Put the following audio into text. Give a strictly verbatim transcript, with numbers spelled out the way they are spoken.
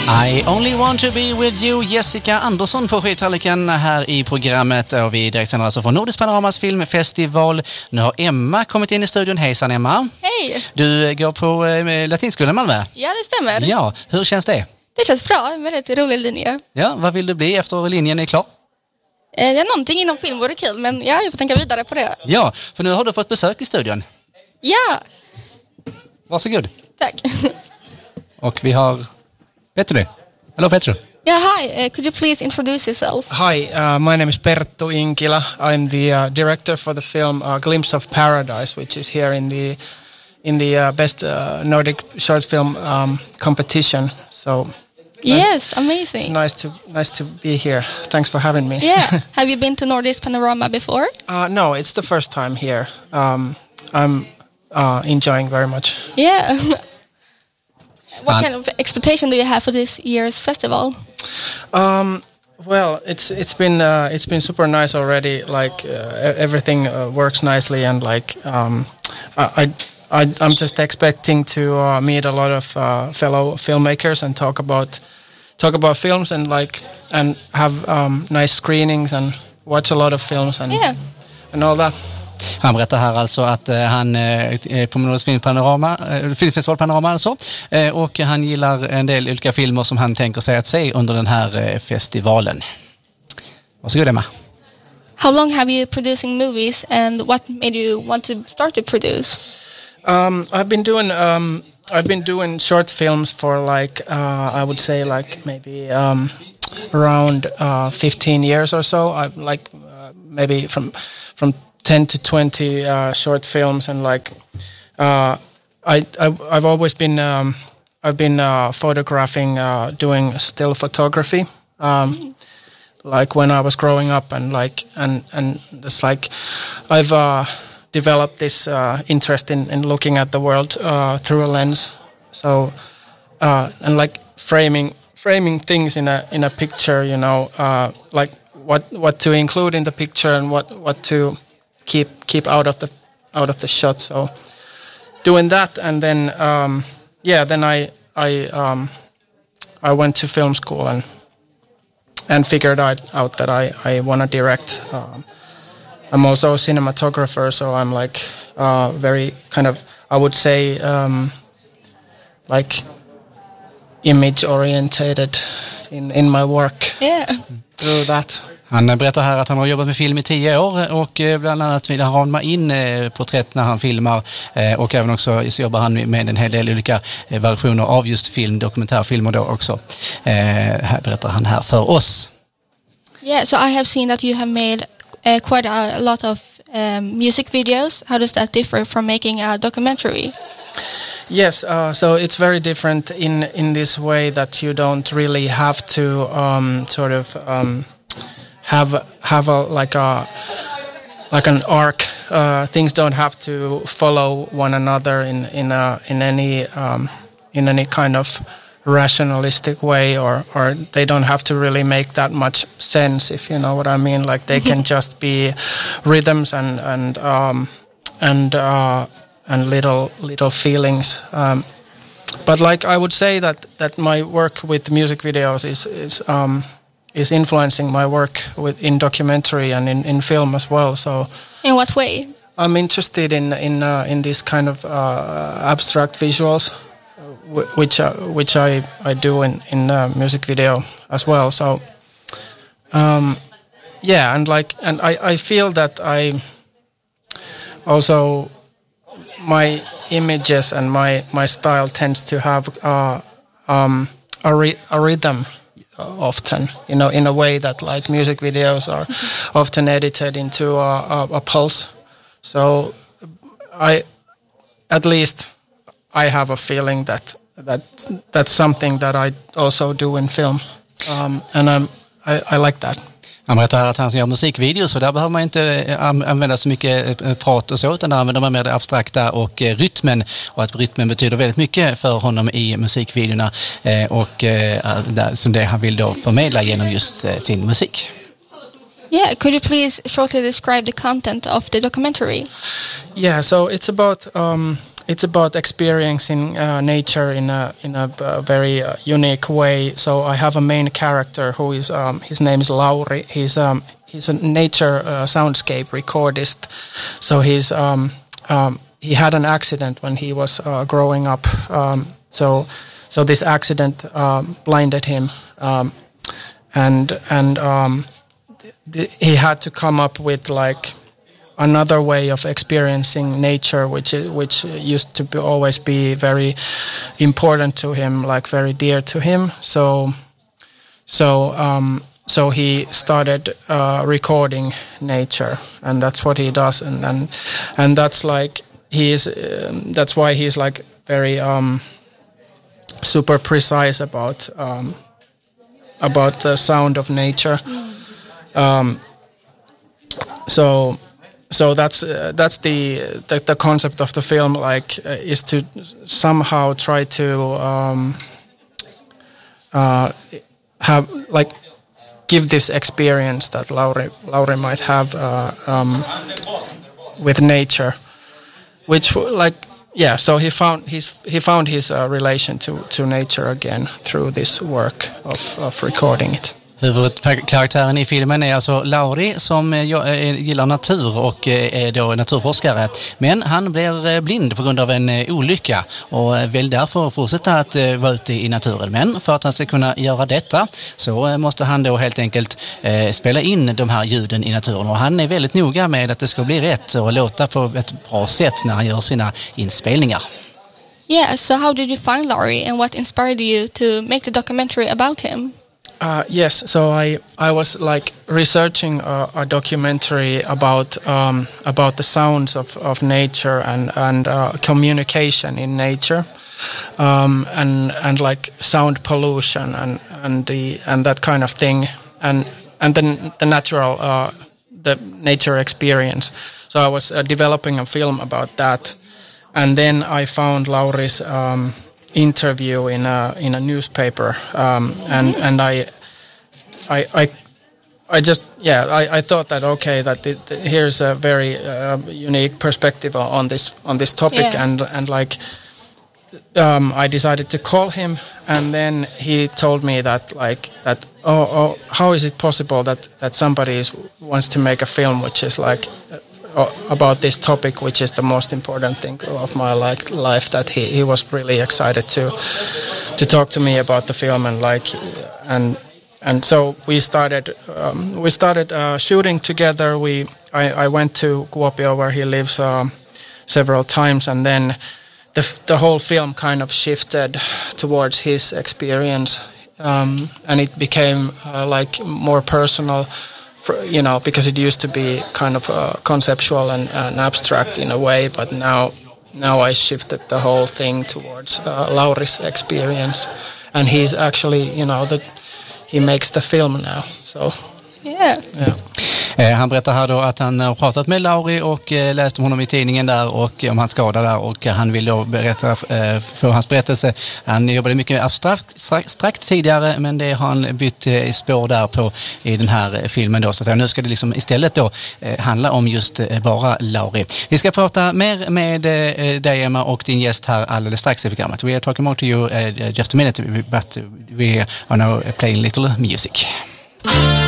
I only want to be with you, Jessica Andersson på skivtallriken här i programmet. Och vi direkt sänder alltså från Nordisk Panoramas filmfestival. Nu har Emma kommit in i studion. Hejsan Emma. Hej. Du går på eh, Latinskolan i Malmö. Ja, det stämmer. Ja, hur känns det? Det känns bra, en väldigt rolig linje. Ja, vad vill du bli efter linjen är klar? Eh, det är någonting inom film vore kul, men ja, jag får tänka vidare på det. Ja, för nu har du fått besök i studion. Ja. Varsågod. Tack. Och vi har Petri. Hello, Petri. Yeah, hi. Uh, could you please introduce yourself? Hi, uh, my name is Perttu Inkila. I'm the uh, director for the film uh, Glimpse of Paradise, which is here in the in the uh, best uh, Nordic short film um, competition. So yes, amazing. It's nice to nice to be here. Thanks for having me. Yeah. Have you been to Nordisk Panorama before? uh, no, it's the first time here. Um, I'm uh, enjoying very much. Yeah. What And kind of expectation do you have for this year's festival? Um, well, it's it's been uh, it's been super nice already. Like uh, everything uh, works nicely, and like um, I, I I'm just expecting to uh, meet a lot of uh, fellow filmmakers and talk about talk about films and like and have um, nice screenings and watch a lot of films and Yeah. and all that. Han berättar här alltså att eh, han eh, är på Nordisk Filmpanorama, eh, filmfestival Panorama alltså, eh, och han gillar en del olika filmer som han tänker sig att se under den här eh, festivalen. Varsågod Emma. How long have you producing movies, and what made you want to start to produce? Um, I've been doing um, I've been doing short films for like uh, I would say like maybe um, around uh, fifteen years or so. I like uh, maybe from from ten to twenty uh, short films, and like uh, I, I I've always been um, I've been uh, photographing, uh, doing still photography, um, like when I was growing up, and like and and it's like I've uh, developed this uh, interest in, in looking at the world uh, through a lens, so uh, and like framing framing things in a in a picture, you know, uh, like what what to include in the picture and what what to keep keep out of the out of the shot. So doing that, and then um, yeah, then I I um, I went to film school and and figured out, out that I I want to direct. Um, I'm also a cinematographer, so I'm like uh, very kind of I would say um, like image orientated in in my work. Yeah. Through that. Han berättar här att han har jobbat med film i tio år och bland annat vill han rama in porträtt när han filmar, och även också så jobbar han med en hel del olika versioner av just film, dokumentärfilmer då också. Här berättar han här för oss. Yeah, so I have seen that you have made uh, quite a lot of um, music videos. How does that differ from making a documentary? Yes, uh, so it's very different in in this way that you don't really have to um, sort of um, have have a like a like an arc. Uh, things don't have to follow one another in in a in any um, in any kind of rationalistic way, or or they don't have to really make that much sense, if you know what I mean. Like they can just be rhythms and and um, and uh, and little little feelings. Um, but like I would say that that my work with music videos is is um, is influencing my work with in documentary and in, in film as well. So In what way? I'm interested in in uh, in this kind of uh, abstract visuals, w- which uh, which I, I do in in uh, music video as well. So um, yeah, and like and I, I feel that I also my images and my, my style tends to have uh, um, a, ry- a rhythm often, you know, in a way that like music videos are often edited into a, a, a pulse. So I, at least I have a feeling that that that's something that I also do in film, um, and I'm, I, I like that. Han berättar att han gör musikvideos, så där behöver man inte använda så mycket prat och så, utan där använder man mer det abstrakta och rytmen, och att rytmen betyder väldigt mycket för honom i musikvideorna, och som det han vill då förmedla genom just sin musik. Yeah, could you please shortly describe the content of the documentary? Yeah, so it's about um, it's about experiencing uh, nature in a in a uh, very uh, unique way. So I have a main character who is um, his name is Lauri. He's um, he's a nature uh, soundscape recordist. So he's um, um, he had an accident when he was uh, growing up. Um, so so this accident um, blinded him, um, and and um, th- he had to come up with like another way of experiencing nature, which which used to be, always be very important to him, like very dear to him. So, so um, so he started uh, recording nature, and that's what he does, and and, and that's like he is. Um, that's why he's like very um, super precise about um, about the sound of nature. Um, so. So that's uh, that's the, the the concept of the film, like, uh, is to somehow try to um, uh, have like give this experience that Lauri Lauri might have uh, um, with nature, which like yeah. So he found his he found his uh, relation to, to nature again through this work of of recording it. Huvudkaraktären i filmen är alltså Lauri som gillar natur och är då naturforskare. Men han blir blind på grund av en olycka och vill därför fortsätta att vara ute i naturen. Men för att han ska kunna göra detta så måste han då helt enkelt spela in de här ljuden i naturen. Och han är väldigt noga med att det ska bli rätt och låta på ett bra sätt när han gör sina inspelningar. Yeah, so how did you find Lauri and what inspired you to make the documentary about him? Uh, yes, so I I was like researching a, a documentary about um, about the sounds of, of nature and and uh, communication in nature, um, and and like sound pollution and and the and that kind of thing, and and then the natural uh, the nature experience. So I was uh, developing a film about that, and then I found Lauri's Um, interview in a in a newspaper, um, and and I, I I I just yeah I, I thought that okay that it, here's a very uh, unique perspective on this on this topic, yeah. and and like um, I decided to call him, and then he told me that like that oh, oh how is it possible that that somebody is, wants to make a film which is like uh, about this topic, which is the most important thing of my like life, that he, he was really excited to to talk to me about the film, and like and and so we started um, we started uh, shooting together. We I, I went to Kuopio where he lives um, several times, and then the the whole film kind of shifted towards his experience, um, and it became uh, like more personal. You know, because it used to be kind of uh, conceptual and, and abstract in a way, but now now I shifted the whole thing towards uh, Lauri's experience, and he's actually, you know, that he makes the film now. So yeah, yeah. Han berättar här då att han har pratat med Lauri och läst om honom i tidningen där och om hans skada där, och han vill då berätta för hans berättelse. Han jobbade mycket abstrakt tidigare, men det har han bytt spår där på i den här filmen då, så att nu ska det liksom istället då handla om just bara Lauri. Vi ska prata mer med dig, Emma, och din gäst här alldeles strax i programmet. We are talking more to you uh, just a minute, but we are now playing little music.